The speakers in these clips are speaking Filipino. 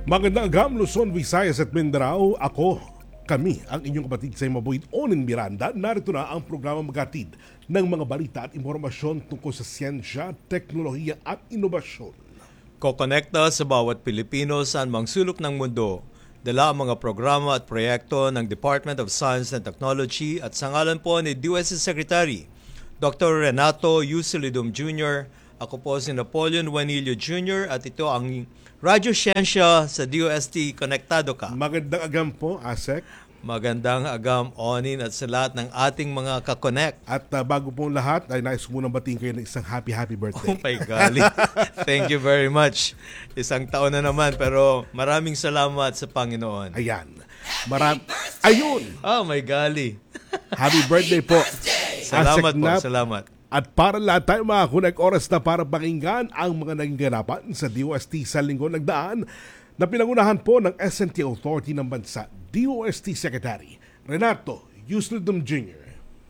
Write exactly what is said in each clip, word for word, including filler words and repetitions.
Magandang agam, Luzon, Visayas at Mindanao. Ako, kami, ang inyong kapatid sa Mabuid Onin Miranda. Narito na ang programa magatid ng mga balita at impormasyon tungkol sa siyensya, teknolohiya at inobasyon. Kokonekta sa bawat Pilipino saan mang sulok ng mundo. Dala ang mga programa at proyekto ng Department of Science and Technology at sa ngalan po ni D O S T Secretary Doctor Renato Yusilidum Junior Ako po si Napoleon Juanillo Junior at ito ang Radyo Siyensya sa D O S T Konektado Ka. Magandang agam po, Asek. Magandang agam, Onin, at sa lahat ng ating mga kakonek. At uh, bago pong lahat, ay nais munang batiin kayo ng isang happy, happy birthday. Oh my golly. Thank you very much. Isang taon na naman, pero maraming salamat sa Panginoon. Ayan. Maram Ayun! Oh my golly. Happy birthday po. Salamat Asek po, Nap. salamat. At para lahat tayo mga kunek, oras na para pakinggan ang mga naging ganapan sa D O S T sa linggo nagdaan na pinangunahan po ng S and T Authority ng bansa, D O S T Secretary Renato Yusilidum Junior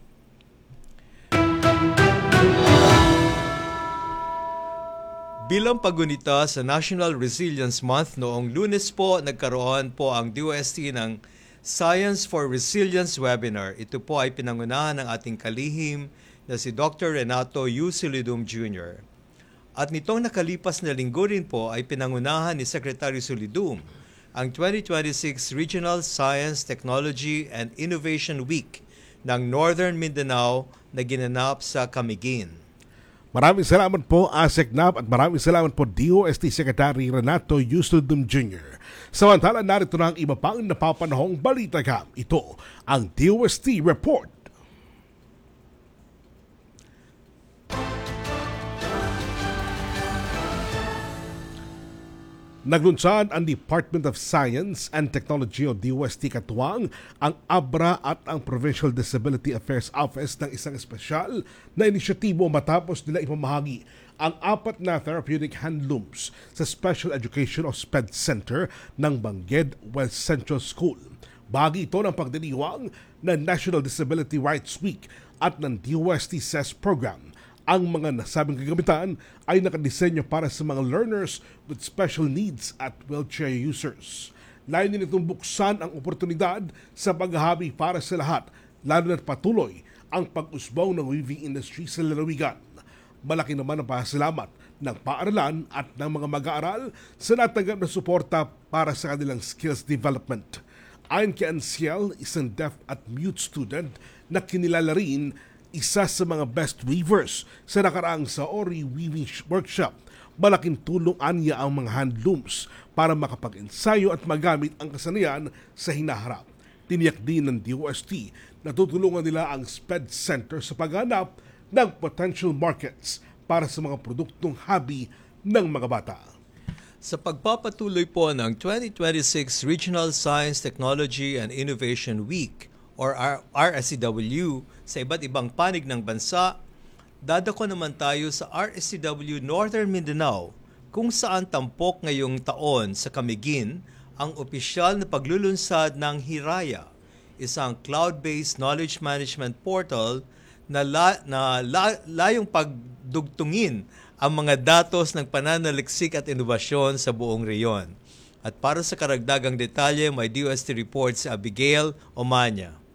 Bilang paggunita sa National Resilience Month noong Lunes po, nagkaroon po ang D O S T ng Science for Resilience webinar. Ito po ay pinangunahan ng ating kalihim na si Doctor Renato Yusilidum Junior At nitong nakalipas na linggo rin po ay pinangunahan ni Secretary Yusilidum ang twenty twenty-six Regional Science, Technology and Innovation Week ng Northern Mindanao na ginanap sa Camiguin. Maraming salamat po, Asek Nap, at maraming salamat po, D O S T Secretary Renato Yusilidum Junior Samantala, narito na ang iba pang napapanahong balita kam. Ito ang D O S T Report. Naglunsad ang Department of Science and Technology o D O S T katuwang ang ABRA at ang Provincial Disability Affairs Office ng isang espesyal na inisyatibo matapos nila ipamahagi ang apat na therapeutic handlooms sa Special Education o S P E D Center ng Bangged West Central School. Bahagi ito ng pagdiriwang ng National Disability Rights Week at ng D O S T S E S program. Ang mga nasabing kagamitan ay nakadisenyo para sa mga learners with special needs at wheelchair users. Layunin nitong buksan ang oportunidad sa paghahabi para sa lahat, lalo na't patuloy ang pag-usbong ng weaving industry sa lalawigan. Malaki naman ang pasalamat ng paaralan at ng mga mag-aaral sa natanggap na suporta para sa kanilang skills development. Ayon kay Ansiel, isang deaf at mute student na kinilala rin isa sa mga best weavers sa nakaraang Saori Weaving Workshop. Malaking tulong anya ang mga handlooms para makapag-ensayo at magamit ang kasanayan sa hinaharap. Tiniyak din ng D O S T na tutulungan nila ang S P E D Center sa paghanap ng potential markets para sa mga produktong hobby ng mga bata. Sa pagpapatuloy po ng twenty twenty-six Regional Science, Technology and Innovation Week or R S C W sa iba't ibang panig ng bansa, dadako naman tayo sa R S C W Northern Mindanao kung saan tampok ngayong taon sa Camiguin ang opisyal na paglulunsad ng Hiraya, isang cloud-based knowledge management portal na, la, na la, layong pagdugtungin ang mga datos ng pananaliksik at inobasyon sa buong reyon. At para sa karagdagang detalye, may D O S T report si Abigail Omanya.